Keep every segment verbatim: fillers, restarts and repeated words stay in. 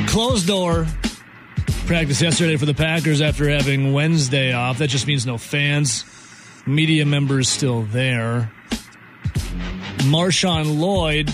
Closed door practice yesterday for the Packers after having Wednesday off. That just means no fans. Media members still there. Marshawn Lloyd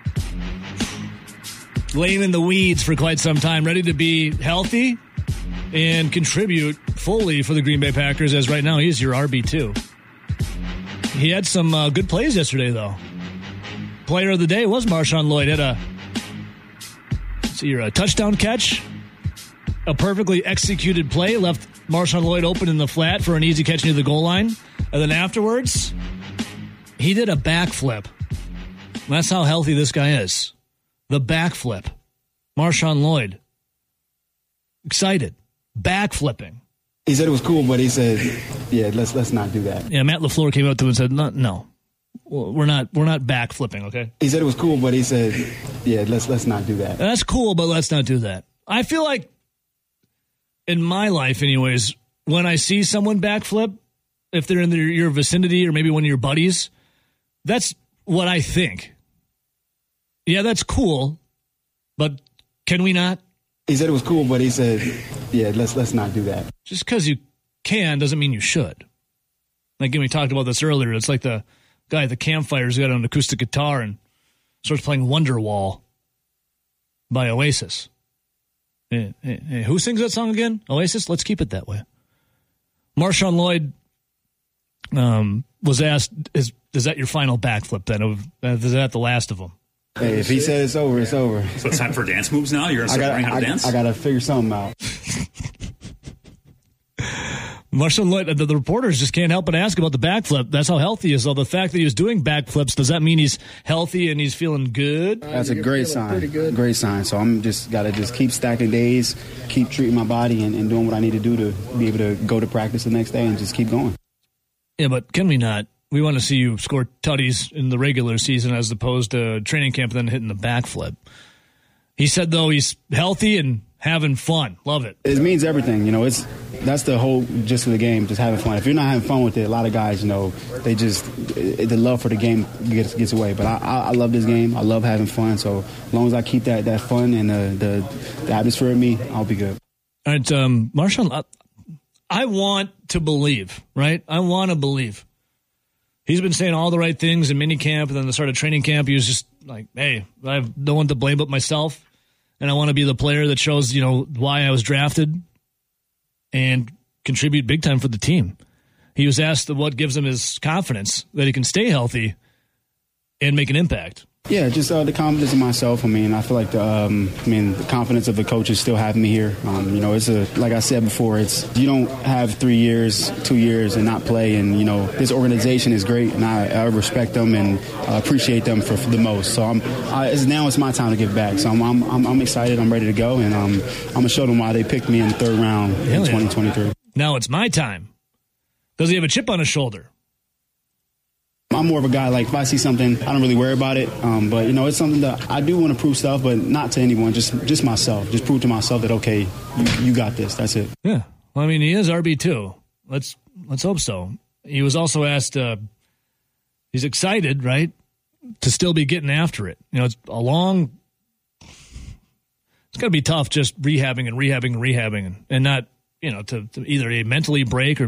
laying in the weeds for quite some time, ready to be healthy and contribute fully for the Green Bay Packers, as right now he's your R B two. He had some uh, good plays yesterday, though. Player of the day was Marshawn Lloyd. Had a, see here, a touchdown catch, a perfectly executed play, left Marshawn Lloyd open in the flat for an easy catch near the goal line. And then afterwards, he did a backflip. That's how healthy this guy is. The backflip. Marshawn Lloyd. Excited. Backflipping. He said it was cool, but he said, yeah, let's let's not do that. Yeah, Matt LaFleur came up to him and said, no, no. We're not we're not backflipping, okay? He said it was cool, but he said, yeah, let's let's not do that. That's cool, but let's not do that. I feel like in my life anyways, when I see someone backflip, if they're in their, your vicinity or maybe one of your buddies, that's what I think. Yeah, that's cool, but can we not? He said it was cool, but he said, yeah, let's let's not do that. Just because you can doesn't mean you should. Like, again, we talked about this earlier. It's like the guy at the campfires who got an acoustic guitar and starts playing Wonderwall by Oasis. Hey, hey, hey, who sings that song again? Oasis? Let's keep it that way. Marshawn Lloyd um, was asked, is, is that your final backflip then? Is that the last of them? Hey, if he said it's over, it's over. So it's time for dance moves now? You're going to start learning how to I, dance? I got to figure something out. Marshawn Lloyd, the, the reporters just can't help but ask about the backflip. That's how healthy he is. So the fact that he was doing backflips, does that mean he's healthy and he's feeling good? That's a great sign. Great sign. So I'm just got to just keep stacking days, keep treating my body and, and doing what I need to do to be able to go to practice the next day and just keep going. Yeah, but can we not? We want to see you score tutties in the regular season as opposed to training camp and then hitting the backflip. He said, though, he's healthy and having fun. Love it. It means everything. You know, it's that's the whole gist of the game, just having fun. If you're not having fun with it, a lot of guys, you know, they just, it, the love for the game gets gets away. But I, I, I love this game. I love having fun. So as long as I keep that, that fun and the, the, the atmosphere in me, I'll be good. All right, um, Marshawn, I want to believe, right? I want to believe. He's been saying all the right things in minicamp, and then the start of training camp, he was just like, hey, I have no one to blame but myself, and I want to be the player that shows, you know, why I was drafted and contribute big time for the team. He was asked what gives him his confidence that he can stay healthy and make an impact. Yeah, just uh, the confidence in myself. I mean, I feel like the, um, I mean, the confidence of the coaches still have me here. Um, you know, it's a, like I said before, it's, you don't have three years, two years and not play. And, you know, this organization is great and I, I respect them and uh, appreciate them for, for the most. So I'm, I, it's, now it's my time to give back. So I'm, I'm, I'm, I'm excited. I'm ready to go. And um, I'm going to show them why they picked me in the third round in Hell twenty yeah. twenty-three. Now it's my time. Does he have a chip on his shoulder? I'm more of a guy, like, if I see something, I don't really worry about it. Um, but, you know, it's something that I do want to prove stuff, but not to anyone, just just myself. Just prove to myself that, okay, you, you got this. That's it. Yeah. Well, I mean, he is R B two. Let's let's hope so. He was also asked, uh, he's excited, right, to still be getting after it. You know, it's a long, it's going to be tough just rehabbing and rehabbing and rehabbing and, and not, you know, to, to either mentally break or